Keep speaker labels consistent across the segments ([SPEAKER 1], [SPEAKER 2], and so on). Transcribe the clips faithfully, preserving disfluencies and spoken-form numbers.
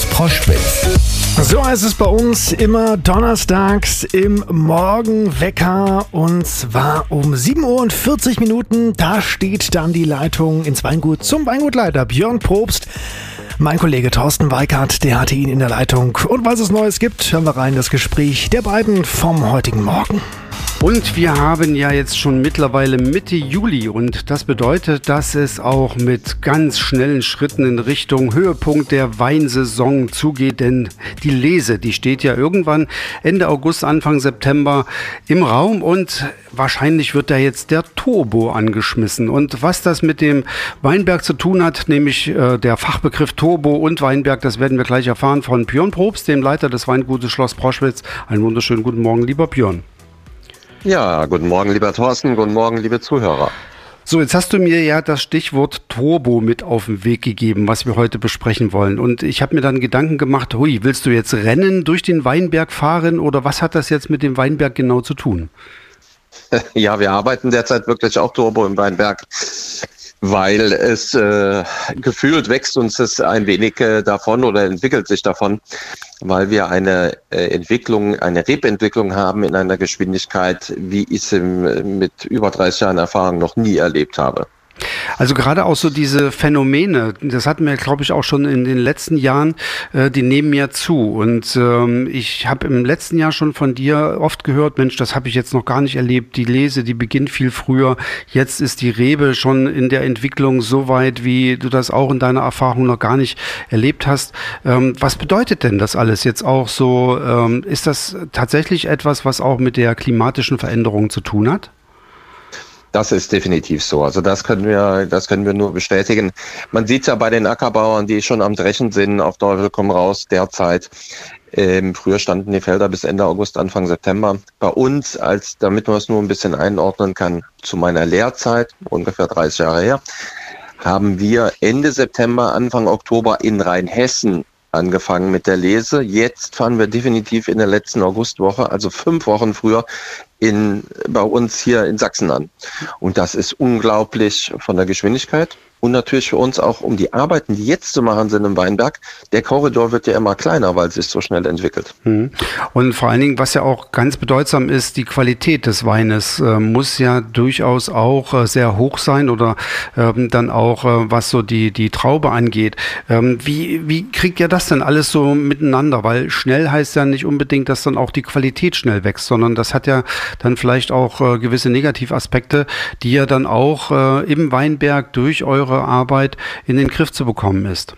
[SPEAKER 1] Proschwitz.
[SPEAKER 2] So heißt es bei uns immer donnerstags im Morgenwecker und zwar um sieben Uhr und vierzig Minuten. Da steht dann die Leitung ins Weingut zum Weingutleiter Björn Probst. Mein Kollege Thorsten Weikart, der hatte ihn in der Leitung. Und was es Neues gibt, hören wir rein das Gespräch der beiden vom heutigen Morgen.
[SPEAKER 3] Und wir haben ja jetzt schon mittlerweile Mitte Juli und das bedeutet, dass es auch mit ganz schnellen Schritten in Richtung Höhepunkt der Weinsaison zugeht, denn die Lese, die steht ja irgendwann Ende August, Anfang September im Raum und wahrscheinlich wird da jetzt der Turbo angeschmissen. Und was das mit dem Weinberg zu tun hat, nämlich äh, der Fachbegriff Turbo und Weinberg, das werden wir gleich erfahren von Björn Probst, dem Leiter des Weingutes Schloss Proschwitz. Einen wunderschönen guten Morgen, lieber Björn.
[SPEAKER 4] Ja, guten Morgen, lieber Thorsten, guten Morgen, liebe Zuhörer.
[SPEAKER 3] So, jetzt hast du mir ja das Stichwort Turbo mit auf den Weg gegeben, was wir heute besprechen wollen. Und ich habe mir dann Gedanken gemacht, hui, willst du jetzt Rennen durch den Weinberg fahren oder was hat das jetzt mit dem Weinberg genau zu tun?
[SPEAKER 4] Ja, wir arbeiten derzeit wirklich auch Turbo im Weinberg, weil es äh, gefühlt wächst uns es ein wenig äh, davon oder entwickelt sich davon, weil wir eine äh, Entwicklung, eine Rebentwicklung haben in einer Geschwindigkeit, wie ich es im, mit über dreißig Jahren Erfahrung noch nie erlebt habe.
[SPEAKER 3] Also gerade auch so diese Phänomene, das hatten wir, glaube ich, auch schon in den letzten Jahren, äh, die nehmen ja zu. Und ähm, ich habe im letzten Jahr schon von dir oft gehört, Mensch, das habe ich jetzt noch gar nicht erlebt. Die Lese, die beginnt viel früher. Jetzt ist die Rebe schon in der Entwicklung so weit, wie du das auch in deiner Erfahrung noch gar nicht erlebt hast. Ähm, was bedeutet denn das alles jetzt auch so? Ähm, ist das tatsächlich etwas, was auch mit der klimatischen Veränderung zu tun hat?
[SPEAKER 4] Das ist definitiv so. Also das können wir, das können wir nur bestätigen. Man sieht es ja bei den Ackerbauern, die schon am Dreschen sind, auf Teufel komm raus derzeit. Ähm, früher standen die Felder bis Ende August, Anfang September. Bei uns, als damit man es nur ein bisschen einordnen kann, zu meiner Lehrzeit, ungefähr dreißig Jahre her, haben wir Ende September, Anfang Oktober in Rheinhessen angefangen mit der Lese. Jetzt fahren wir definitiv in der letzten Augustwoche, also fünf Wochen früher, in, bei uns hier in Sachsen an. Und das ist unglaublich von der Geschwindigkeit und natürlich für uns auch um die Arbeiten, die jetzt zu machen sind im Weinberg. Der Korridor wird ja immer kleiner, weil es sich so schnell entwickelt.
[SPEAKER 3] Und vor allen Dingen, was ja auch ganz bedeutsam ist, die Qualität des Weines äh, muss ja durchaus auch äh, sehr hoch sein oder ähm, dann auch, äh, was so die, die Traube angeht. Ähm, wie, wie kriegt ihr das denn alles so miteinander? Weil schnell heißt ja nicht unbedingt, dass dann auch die Qualität schnell wächst, sondern das hat ja dann vielleicht auch äh, gewisse Negativaspekte, die ja dann auch äh, im Weinberg durch eure Arbeit in den Griff zu bekommen ist.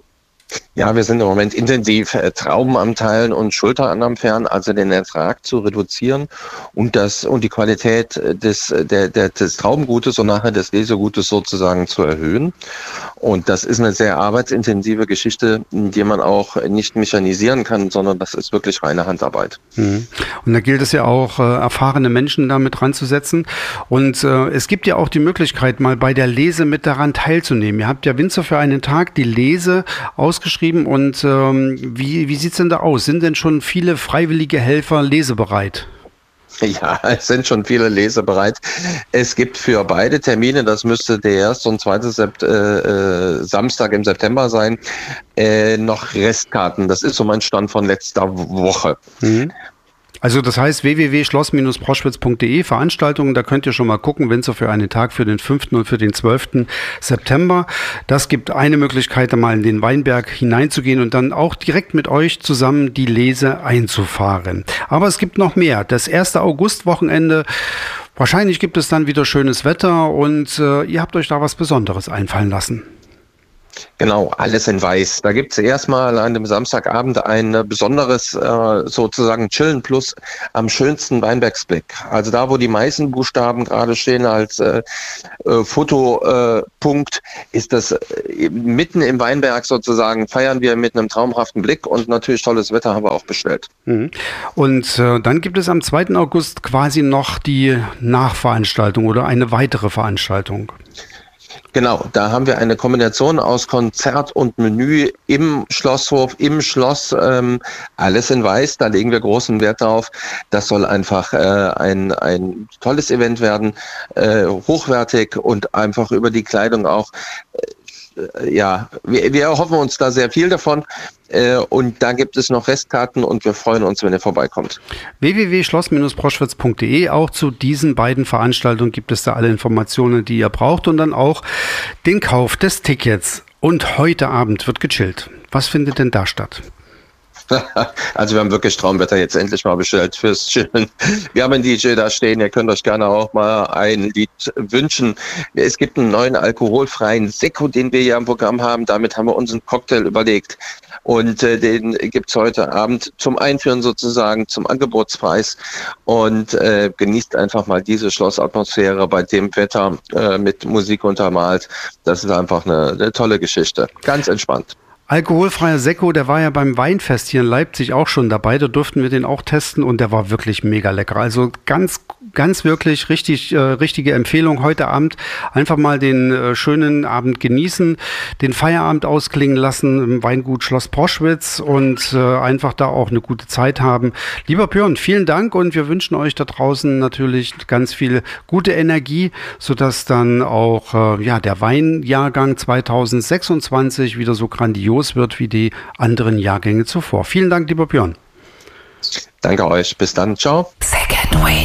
[SPEAKER 4] Ja, wir sind im Moment intensiv äh, Trauben am Teilen und Schultern am Fern, also den Ertrag zu reduzieren und das und die Qualität des, der, der, des Traubengutes und nachher des Lesegutes sozusagen zu erhöhen. Und das ist eine sehr arbeitsintensive Geschichte, die man auch nicht mechanisieren kann, sondern das ist wirklich reine Handarbeit.
[SPEAKER 3] Mhm. Und da gilt es ja auch, äh, erfahrene Menschen damit ranzusetzen. Und äh, es gibt ja auch die Möglichkeit, mal bei der Lese mit daran teilzunehmen. Ihr habt ja Winzer für einen Tag die Lese ausgeschrieben. Und ähm, wie, wie sieht es denn da aus? Sind denn schon viele freiwillige Helfer lesebereit?
[SPEAKER 4] Ja, es sind schon viele lesebereit. Es gibt für beide Termine, das müsste der erste und zweite Sept- äh, Samstag im September sein, äh, noch Restkarten. Das ist so mein Stand von letzter Woche.
[SPEAKER 3] Mhm. Also das heißt w w w punkt schloss Bindestrich proschwitz punkt de, Veranstaltungen, da könnt ihr schon mal gucken, Winzer für einen Tag für den fünften und für den zwölften September. Das gibt eine Möglichkeit, da mal in den Weinberg hineinzugehen und dann auch direkt mit euch zusammen die Lese einzufahren. Aber es gibt noch mehr. Das erste Augustwochenende, wahrscheinlich gibt es dann wieder schönes Wetter und äh, ihr habt euch da was Besonderes einfallen lassen.
[SPEAKER 4] Genau, alles in weiß. Da gibt es erstmal an dem Samstagabend ein besonderes äh, sozusagen Chillen Plus am schönsten Weinbergsblick. Also da, wo die meisten Buchstaben gerade stehen als äh, äh, Fotopunkt, äh, ist das äh, mitten im Weinberg sozusagen, feiern wir mit einem traumhaften Blick und natürlich tolles Wetter haben wir auch bestellt.
[SPEAKER 3] Mhm. Und äh, dann gibt es am zweiten August quasi noch die Nachveranstaltung oder eine weitere Veranstaltung.
[SPEAKER 4] Genau, da haben wir eine Kombination aus Konzert und Menü im Schlosshof, im Schloss, ähm, alles in weiß, da legen wir großen Wert drauf. Das soll einfach äh, ein, ein tolles Event werden, äh, hochwertig und einfach über die Kleidung auch äh, äh, ja, wir, wir erhoffen uns da sehr viel davon. Äh, und da gibt es noch Restkarten und wir freuen uns, wenn ihr vorbeikommt.
[SPEAKER 3] w w w punkt schloss Bindestrich proschwitz punkt d e. Auch zu diesen beiden Veranstaltungen gibt es da alle Informationen, die ihr braucht und dann auch den Kauf des Tickets. Und heute Abend wird gechillt. Was findet denn da statt?
[SPEAKER 4] Also wir haben wirklich Traumwetter jetzt endlich mal bestellt fürs Chillen. Wir haben einen D J da stehen, ihr könnt euch gerne auch mal ein Lied wünschen. Es gibt einen neuen alkoholfreien Sekko, den wir hier im Programm haben. Damit haben wir uns einen Cocktail überlegt. Und äh, den gibt's heute Abend zum Einführen sozusagen, zum Angebotspreis. Und äh, genießt einfach mal diese Schlossatmosphäre bei dem Wetter äh, mit Musik untermalt. Das ist einfach eine, eine tolle Geschichte. Ganz entspannt.
[SPEAKER 3] Alkoholfreier Sekko, der war ja beim Weinfest hier in Leipzig auch schon dabei. Da durften wir den auch testen und der war wirklich mega lecker. Also ganz, ganz wirklich richtig, äh, richtige Empfehlung heute Abend. Einfach mal den äh, schönen Abend genießen, den Feierabend ausklingen lassen im Weingut Schloss Proschwitz und äh, einfach da auch eine gute Zeit haben. Lieber Björn, vielen Dank und wir wünschen euch da draußen natürlich ganz viel gute Energie, sodass dann auch äh, ja, der Weinjahrgang zwanzig sechsundzwanzig wieder so grandios wird wie die anderen Jahrgänge zuvor. Vielen Dank, lieber Björn.
[SPEAKER 4] Danke euch. Bis dann. Ciao.
[SPEAKER 1] Second Wind.